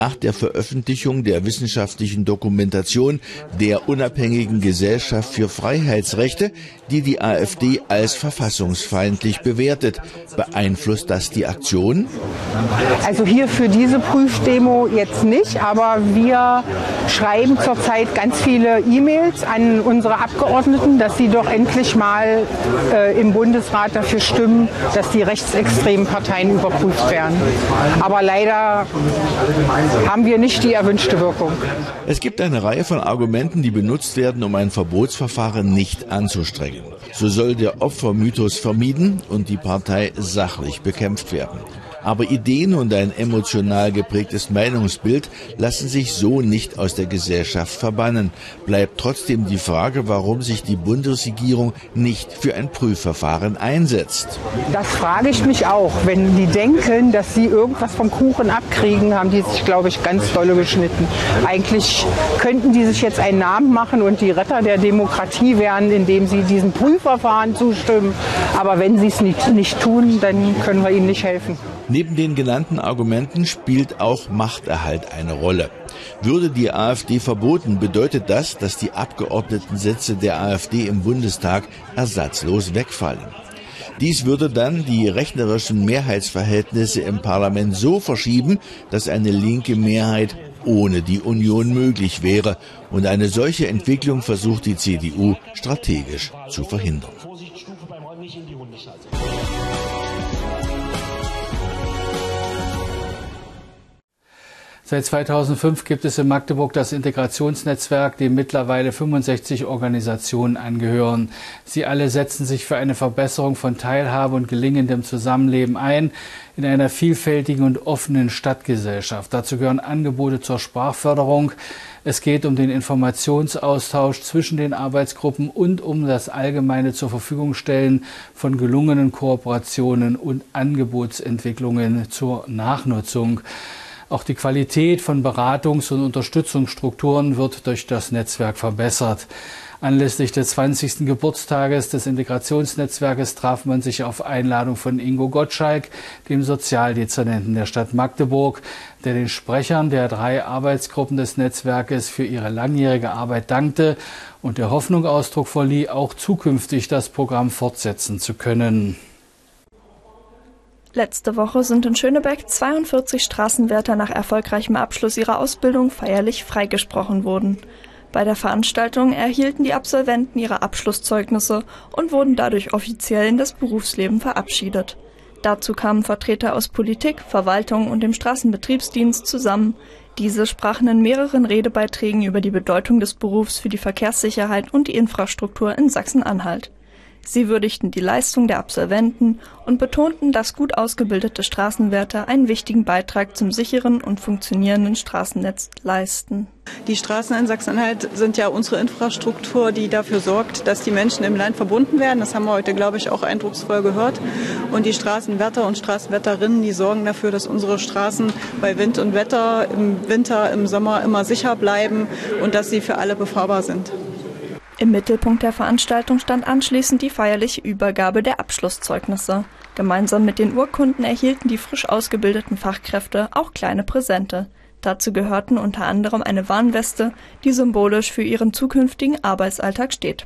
Nach der Veröffentlichung der wissenschaftlichen Dokumentation der Unabhängigen Gesellschaft für Freiheitsrechte, die die AfD als verfassungsfeindlich bewertet, beeinflusst das die Aktion? Also hier für diese Prüfdemo jetzt nicht, aber wir schreiben zurzeit ganz viele E-Mails an unsere Abgeordneten, dass sie doch endlich mal im Bundesrat dafür stimmen, dass die rechtsextremen Parteien überprüft werden. Aber leider haben wir nicht die erwünschte Wirkung. Es gibt eine Reihe von Argumenten, die benutzt werden, um ein Verbotsverfahren nicht anzustrengen. So soll der Opfermythos vermieden und die Partei sachlich bekämpft werden. Aber Ideen und ein emotional geprägtes Meinungsbild lassen sich so nicht aus der Gesellschaft verbannen. Bleibt trotzdem die Frage, warum sich die Bundesregierung nicht für ein Prüfverfahren einsetzt. Das frage ich mich auch. Wenn die denken, dass sie irgendwas vom Kuchen abkriegen, haben die sich, glaube ich, ganz dolle geschnitten. Eigentlich könnten die sich jetzt einen Namen machen und die Retter der Demokratie werden, indem sie diesem Prüfverfahren zustimmen. Aber wenn sie es nicht tun, dann können wir ihnen nicht helfen. Neben den genannten Argumenten spielt auch Machterhalt eine Rolle. Würde die AfD verboten, bedeutet das, dass die Abgeordnetensitze der AfD im Bundestag ersatzlos wegfallen. Dies würde dann die rechnerischen Mehrheitsverhältnisse im Parlament so verschieben, dass eine linke Mehrheit ohne die Union möglich wäre. Und eine solche Entwicklung versucht die CDU strategisch zu verhindern. Seit 2005 gibt es in Magdeburg das Integrationsnetzwerk, dem mittlerweile 65 Organisationen angehören. Sie alle setzen sich für eine Verbesserung von Teilhabe und gelingendem Zusammenleben ein in einer vielfältigen und offenen Stadtgesellschaft. Dazu gehören Angebote zur Sprachförderung. Es geht um den Informationsaustausch zwischen den Arbeitsgruppen und um das allgemeine zur Verfügung stellen von gelungenen Kooperationen und Angebotsentwicklungen zur Nachnutzung. Auch die Qualität von Beratungs- und Unterstützungsstrukturen wird durch das Netzwerk verbessert. Anlässlich des 20. Geburtstages des Integrationsnetzwerkes traf man sich auf Einladung von Ingo Gottschalk, dem Sozialdezernenten der Stadt Magdeburg, der den Sprechern der 3 Arbeitsgruppen des Netzwerkes für ihre langjährige Arbeit dankte und der Hoffnung Ausdruck verlieh, auch zukünftig das Programm fortsetzen zu können. Letzte Woche sind in Schönebeck 42 Straßenwärter nach erfolgreichem Abschluss ihrer Ausbildung feierlich freigesprochen worden. Bei der Veranstaltung erhielten die Absolventen ihre Abschlusszeugnisse und wurden dadurch offiziell in das Berufsleben verabschiedet. Dazu kamen Vertreter aus Politik, Verwaltung und dem Straßenbetriebsdienst zusammen. Diese sprachen in mehreren Redebeiträgen über die Bedeutung des Berufs für die Verkehrssicherheit und die Infrastruktur in Sachsen-Anhalt. Sie würdigten die Leistung der Absolventen und betonten, dass gut ausgebildete Straßenwärter einen wichtigen Beitrag zum sicheren und funktionierenden Straßennetz leisten. Die Straßen in Sachsen-Anhalt sind ja unsere Infrastruktur, die dafür sorgt, dass die Menschen im Land verbunden werden. Das haben wir heute, glaube ich, auch eindrucksvoll gehört. Und die Straßenwärter und Straßenwärterinnen, die sorgen dafür, dass unsere Straßen bei Wind und Wetter im Winter, im Sommer immer sicher bleiben und dass sie für alle befahrbar sind. Im Mittelpunkt der Veranstaltung stand anschließend die feierliche Übergabe der Abschlusszeugnisse. Gemeinsam mit den Urkunden erhielten die frisch ausgebildeten Fachkräfte auch kleine Präsente. Dazu gehörten unter anderem eine Warnweste, die symbolisch für ihren zukünftigen Arbeitsalltag steht.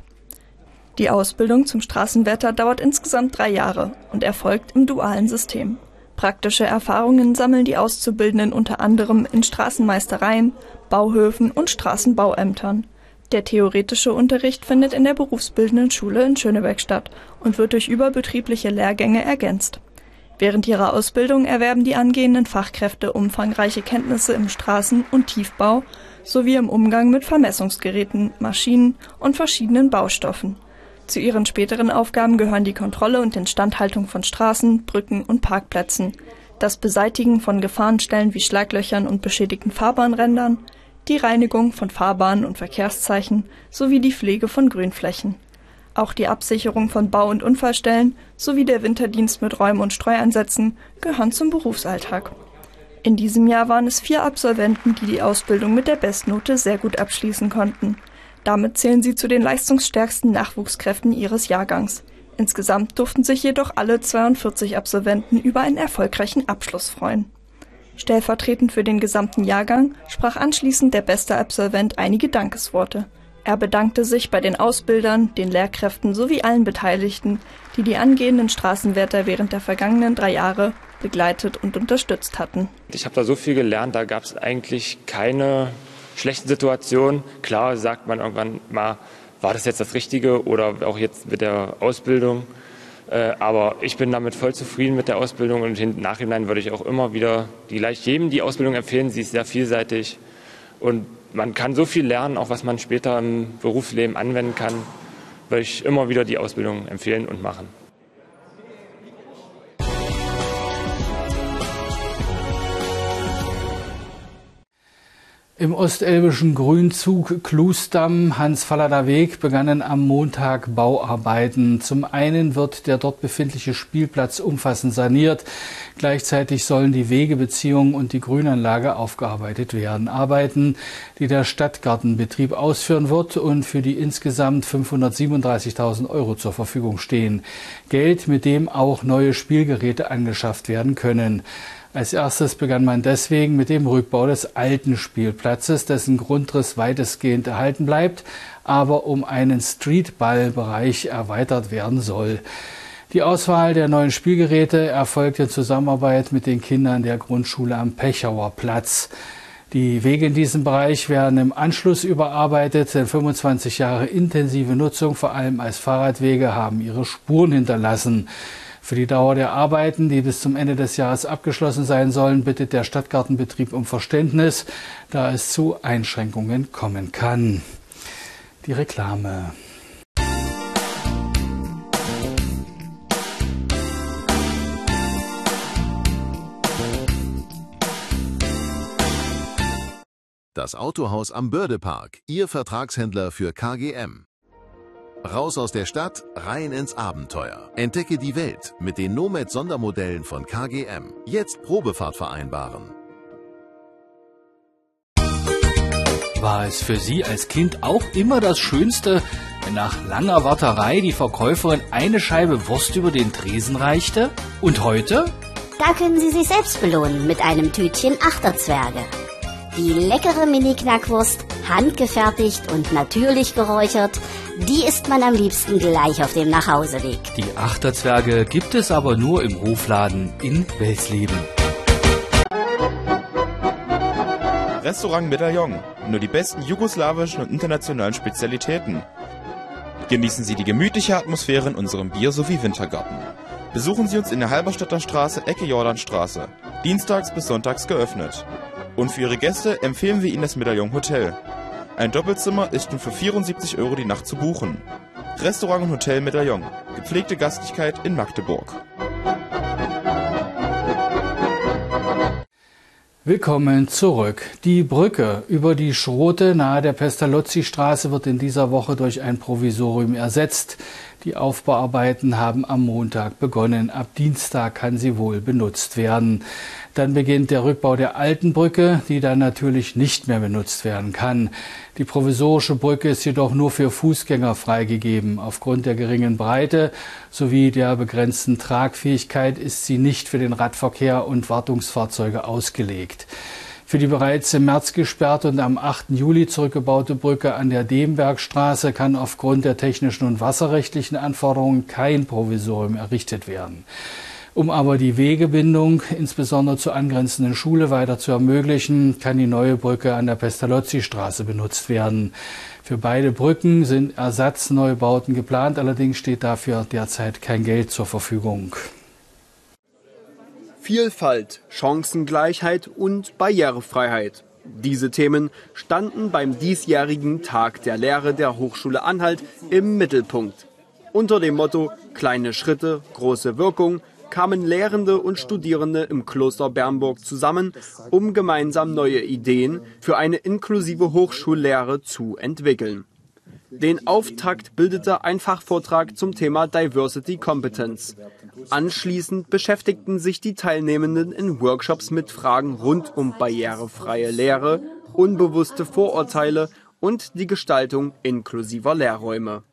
Die Ausbildung zum Straßenwärter dauert insgesamt 3 Jahre und erfolgt im dualen System. Praktische Erfahrungen sammeln die Auszubildenden unter anderem in Straßenmeistereien, Bauhöfen und Straßenbauämtern. Der theoretische Unterricht findet in der berufsbildenden Schule in Schönebeck statt und wird durch überbetriebliche Lehrgänge ergänzt. Während ihrer Ausbildung erwerben die angehenden Fachkräfte umfangreiche Kenntnisse im Straßen- und Tiefbau sowie im Umgang mit Vermessungsgeräten, Maschinen und verschiedenen Baustoffen. Zu ihren späteren Aufgaben gehören die Kontrolle und Instandhaltung von Straßen, Brücken und Parkplätzen, das Beseitigen von Gefahrenstellen wie Schlaglöchern und beschädigten Fahrbahnrändern, die Reinigung von Fahrbahnen und Verkehrszeichen sowie die Pflege von Grünflächen. Auch die Absicherung von Bau- und Unfallstellen sowie der Winterdienst mit Räum- und Streueinsätzen gehören zum Berufsalltag. In diesem Jahr waren es 4 Absolventen, die die Ausbildung mit der Bestnote sehr gut abschließen konnten. Damit zählen sie zu den leistungsstärksten Nachwuchskräften ihres Jahrgangs. Insgesamt durften sich jedoch alle 42 Absolventen über einen erfolgreichen Abschluss freuen. Stellvertretend für den gesamten Jahrgang sprach anschließend der beste Absolvent einige Dankesworte. Er bedankte sich bei den Ausbildern, den Lehrkräften sowie allen Beteiligten, die die angehenden Straßenwärter während der vergangenen 3 Jahre begleitet und unterstützt hatten. Ich habe da so viel gelernt, da gab es eigentlich keine schlechten Situationen. Klar sagt man irgendwann mal, war das jetzt das Richtige oder auch jetzt mit der Ausbildung. Aber ich bin damit voll zufrieden mit der Ausbildung und im Nachhinein würde ich auch immer wieder jedem die Ausbildung empfehlen. Sie ist sehr vielseitig und man kann so viel lernen, auch was man später im Berufsleben anwenden kann, würde ich immer wieder die Ausbildung empfehlen und machen. Im ostelbischen Grünzug Klußdamm-Hans-Fallader Weg begannen am Montag Bauarbeiten. Zum einen wird der dort befindliche Spielplatz umfassend saniert. Gleichzeitig sollen die Wegebeziehungen und die Grünanlage aufgearbeitet werden. Arbeiten, die der Stadtgartenbetrieb ausführen wird und für die insgesamt 537.000 € zur Verfügung stehen. Geld, mit dem auch neue Spielgeräte angeschafft werden können. Als erstes begann man deswegen mit dem Rückbau des alten Spielplatzes, dessen Grundriss weitestgehend erhalten bleibt, aber um einen Streetballbereich erweitert werden soll. Die Auswahl der neuen Spielgeräte erfolgt in Zusammenarbeit mit den Kindern der Grundschule am Pechauer Platz. Die Wege in diesem Bereich werden im Anschluss überarbeitet, denn 25 Jahre intensive Nutzung, vor allem als Fahrradwege, haben ihre Spuren hinterlassen. Für die Dauer der Arbeiten, die bis zum Ende des Jahres abgeschlossen sein sollen, bittet der Stadtgartenbetrieb um Verständnis, da es zu Einschränkungen kommen kann. Die Reklame. Das Autohaus am Bördepark, Ihr Vertragshändler für KGM. Raus aus der Stadt, rein ins Abenteuer. Entdecke die Welt mit den Nomad-Sondermodellen von KGM. Jetzt Probefahrt vereinbaren. War es für Sie als Kind auch immer das Schönste, wenn nach langer Warterei die Verkäuferin eine Scheibe Wurst über den Tresen reichte? Und heute? Da können Sie sich selbst belohnen mit einem Tütchen Achterzwerge. Die leckere Mini-Knackwurst, handgefertigt und natürlich geräuchert, die isst man am liebsten gleich auf dem Nachhauseweg. Die Achterzwerge gibt es aber nur im Hofladen in Welsleben. Restaurant Medaillon. Nur die besten jugoslawischen und internationalen Spezialitäten. Genießen Sie die gemütliche Atmosphäre in unserem Bier- sowie Wintergarten. Besuchen Sie uns in der Halberstädter Straße, Ecke Jordanstraße. Dienstags bis sonntags geöffnet. Und für Ihre Gäste empfehlen wir Ihnen das Medaillon Hotel. Ein Doppelzimmer ist nun für 74 € die Nacht zu buchen. Restaurant und Hotel Medaillon. Gepflegte Gastlichkeit in Magdeburg. Willkommen zurück. Die Brücke über die Schrote nahe der Pestalozzi-Straße wird in dieser Woche durch ein Provisorium ersetzt. Die Aufbauarbeiten haben am Montag begonnen. Ab Dienstag kann sie wohl benutzt werden. Dann beginnt der Rückbau der alten Brücke, die dann natürlich nicht mehr benutzt werden kann. Die provisorische Brücke ist jedoch nur für Fußgänger freigegeben. Aufgrund der geringen Breite sowie der begrenzten Tragfähigkeit ist sie nicht für den Radverkehr und Wartungsfahrzeuge ausgelegt. Für die bereits im März gesperrte und am 8. Juli zurückgebaute Brücke an der Dembergstraße kann aufgrund der technischen und wasserrechtlichen Anforderungen kein Provisorium errichtet werden. Um aber die Wegebindung, insbesondere zur angrenzenden Schule, weiter zu ermöglichen, kann die neue Brücke an der Pestalozzi-Straße benutzt werden. Für beide Brücken sind Ersatzneubauten geplant, allerdings steht dafür derzeit kein Geld zur Verfügung. Vielfalt, Chancengleichheit und Barrierefreiheit. Diese Themen standen beim diesjährigen Tag der Lehre der Hochschule Anhalt im Mittelpunkt. Unter dem Motto »Kleine Schritte, große Wirkung« kamen Lehrende und Studierende im Kloster Bernburg zusammen, um gemeinsam neue Ideen für eine inklusive Hochschullehre zu entwickeln. Den Auftakt bildete ein Fachvortrag zum Thema Diversity Competence. Anschließend beschäftigten sich die Teilnehmenden in Workshops mit Fragen rund um barrierefreie Lehre, unbewusste Vorurteile und die Gestaltung inklusiver Lehrräume.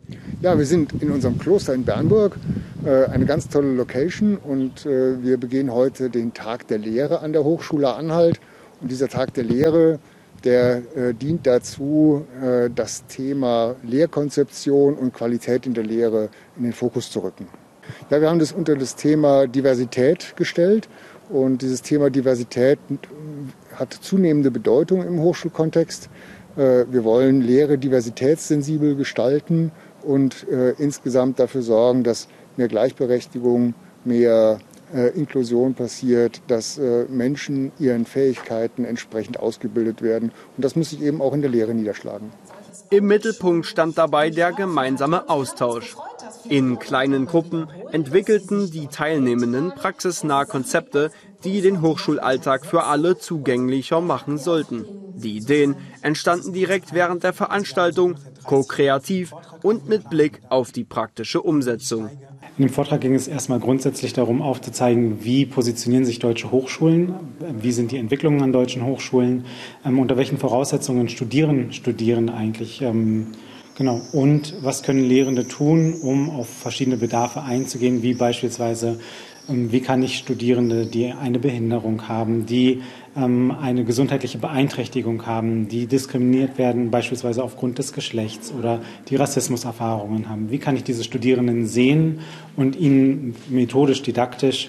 Ja, wir sind in unserem Kloster in Bernburg, eine ganz tolle Location, und wir begehen heute den Tag der Lehre an der Hochschule Anhalt. Und dieser Tag der Lehre, der dient dazu, das Thema Lehrkonzeption und Qualität in der Lehre in den Fokus zu rücken. Ja, wir haben das unter das Thema Diversität gestellt, und dieses Thema Diversität hat zunehmende Bedeutung im Hochschulkontext. Wir wollen Lehre diversitätssensibel gestalten und insgesamt dafür sorgen, dass mehr Gleichberechtigung, mehr Inklusion passiert, dass Menschen ihren Fähigkeiten entsprechend ausgebildet werden. Und das muss sich eben auch in der Lehre niederschlagen. Im Mittelpunkt stand dabei der gemeinsame Austausch. In kleinen Gruppen entwickelten die Teilnehmenden praxisnahe Konzepte, die den Hochschulalltag für alle zugänglicher machen sollten. Die Ideen entstanden direkt während der Veranstaltung, ko-kreativ und mit Blick auf die praktische Umsetzung. In dem Vortrag ging es erstmal grundsätzlich darum, aufzuzeigen, wie positionieren sich deutsche Hochschulen, wie sind die Entwicklungen an deutschen Hochschulen, unter welchen Voraussetzungen studieren eigentlich. Genau. Und was können Lehrende tun, um auf verschiedene Bedarfe einzugehen, wie beispielsweise, wie kann ich Studierende, die eine Behinderung haben, die eine gesundheitliche Beeinträchtigung haben, die diskriminiert werden, beispielsweise aufgrund des Geschlechts, oder die Rassismuserfahrungen haben. Wie kann ich diese Studierenden sehen und ihnen methodisch, didaktisch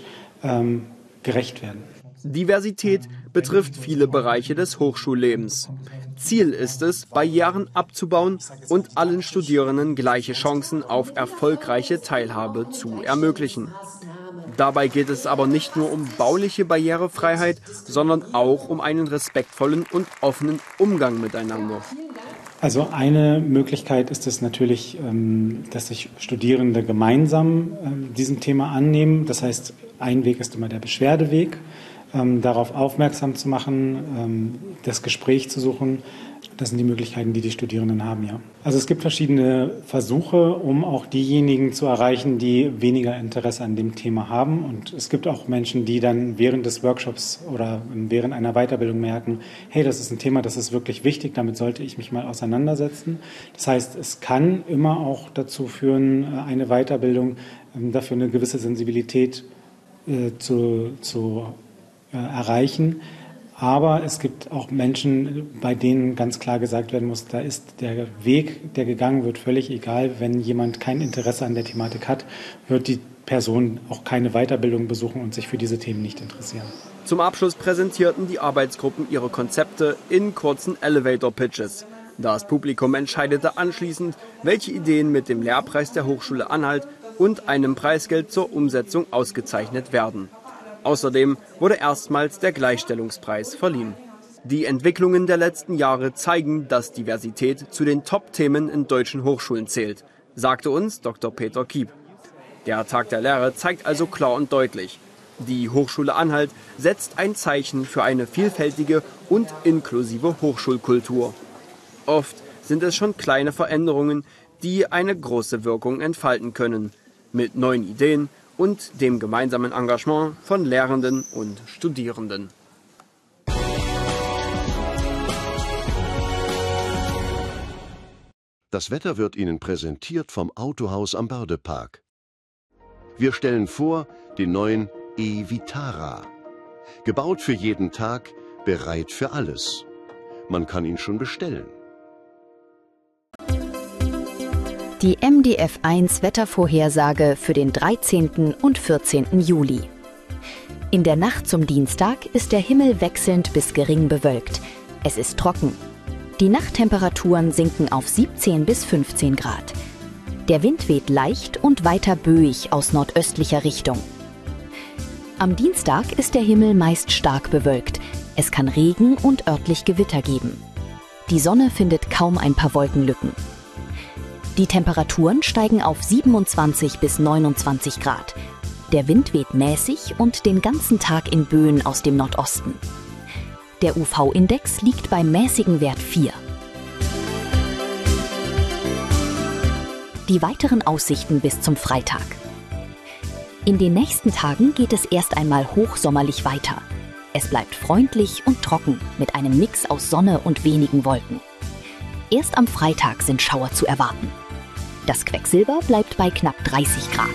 gerecht werden? Diversität betrifft viele Bereiche des Hochschullebens. Ziel ist es, Barrieren abzubauen und allen Studierenden gleiche Chancen auf erfolgreiche Teilhabe zu ermöglichen. Dabei geht es aber nicht nur um bauliche Barrierefreiheit, sondern auch um einen respektvollen und offenen Umgang miteinander. Also eine Möglichkeit ist es natürlich, dass sich Studierende gemeinsam diesem Thema annehmen. Das heißt, ein Weg ist immer der Beschwerdeweg, darauf aufmerksam zu machen, das Gespräch zu suchen. Das sind die Möglichkeiten, die die Studierenden haben, ja. Also es gibt verschiedene Versuche, um auch diejenigen zu erreichen, die weniger Interesse an dem Thema haben. Und es gibt auch Menschen, die dann während des Workshops oder während einer Weiterbildung merken, hey, das ist ein Thema, das ist wirklich wichtig, damit sollte ich mich mal auseinandersetzen. Das heißt, es kann immer auch dazu führen, eine Weiterbildung dafür eine gewisse Sensibilität zu erreichen. Aber es gibt auch Menschen, bei denen ganz klar gesagt werden muss, da ist der Weg, der gegangen wird, völlig egal. Wenn jemand kein Interesse an der Thematik hat, wird die Person auch keine Weiterbildung besuchen und sich für diese Themen nicht interessieren. Zum Abschluss präsentierten die Arbeitsgruppen ihre Konzepte in kurzen Elevator-Pitches. Das Publikum entscheidete anschließend, welche Ideen mit dem Lehrpreis der Hochschule Anhalt und einem Preisgeld zur Umsetzung ausgezeichnet werden. Außerdem wurde erstmals der Gleichstellungspreis verliehen. Die Entwicklungen der letzten Jahre zeigen, dass Diversität zu den Top-Themen in deutschen Hochschulen zählt, sagte uns Dr. Peter Kiep. Der Tag der Lehre zeigt also klar und deutlich: Die Hochschule Anhalt setzt ein Zeichen für eine vielfältige und inklusive Hochschulkultur. Oft sind es schon kleine Veränderungen, die eine große Wirkung entfalten können. Mit neuen Ideen und dem gemeinsamen Engagement von Lehrenden und Studierenden. Das Wetter wird Ihnen präsentiert vom Autohaus am Bördepark. Wir stellen vor den neuen e-Vitara. Gebaut für jeden Tag, bereit für alles. Man kann ihn schon bestellen. Die MDF1 Wettervorhersage für den 13. und 14. Juli. In der Nacht zum Dienstag ist der Himmel wechselnd bis gering bewölkt. Es ist trocken. Die Nachttemperaturen sinken auf 17 bis 15 Grad. Der Wind weht leicht und weiter böig aus nordöstlicher Richtung. Am Dienstag ist der Himmel meist stark bewölkt. Es kann Regen und örtlich Gewitter geben. Die Sonne findet kaum ein paar Wolkenlücken. Die Temperaturen steigen auf 27 bis 29 Grad. Der Wind weht mäßig und den ganzen Tag in Böen aus dem Nordosten. Der UV-Index liegt beim mäßigen Wert 4. Die weiteren Aussichten bis zum Freitag. In den nächsten Tagen geht es erst einmal hochsommerlich weiter. Es bleibt freundlich und trocken mit einem Mix aus Sonne und wenigen Wolken. Erst am Freitag sind Schauer zu erwarten. Das Quecksilber bleibt bei knapp 30 Grad.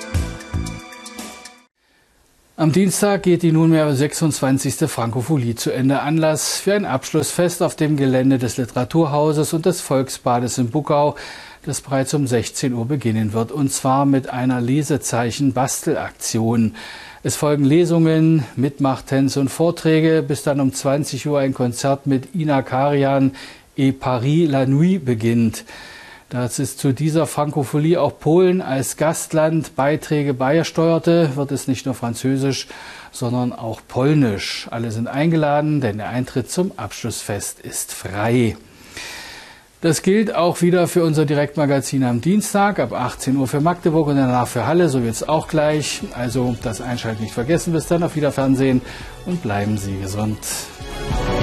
Am Dienstag geht die nunmehr 26. Frankophilie zu Ende. Anlass für ein Abschlussfest auf dem Gelände des Literaturhauses und des Volksbades in Buckau, das bereits um 16 Uhr beginnen wird. Und zwar mit einer Lesezeichen-Bastelaktion. Es folgen Lesungen, Mitmachtänze und Vorträge, bis dann um 20 Uhr ein Konzert mit Ina Karian et Paris la Nuit beginnt. Dass es zu dieser Frankophilie auch Polen als Gastland Beiträge beisteuerte, wird es nicht nur Französisch, sondern auch Polnisch. Alle sind eingeladen, denn der Eintritt zum Abschlussfest ist frei. Das gilt auch wieder für unser Direktmagazin am Dienstag ab 18 Uhr für Magdeburg und danach für Halle, so jetzt auch gleich. Also das Einschalten nicht vergessen. Bis dann, auf Wiederfernsehen und bleiben Sie gesund.